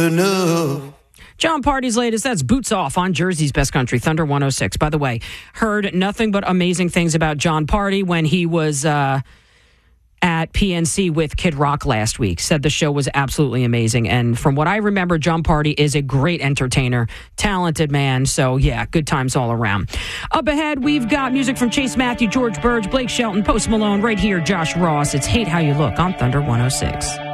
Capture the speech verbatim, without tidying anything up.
enough. John Party's latest, that's Boots Off on Jersey's Best Country, Thunder one oh six. By the way, heard nothing but amazing things about John Party when he was uh, at P N C with Kid Rock last week. Said the show was absolutely amazing. And from what I remember, John Party is a great entertainer, talented man. So, yeah, good times all around. Up ahead, we've got music from Chase Matthew, George Burge, Blake Shelton, Post Malone, right here, Josh Ross. It's Hate How You Look on Thunder one oh six.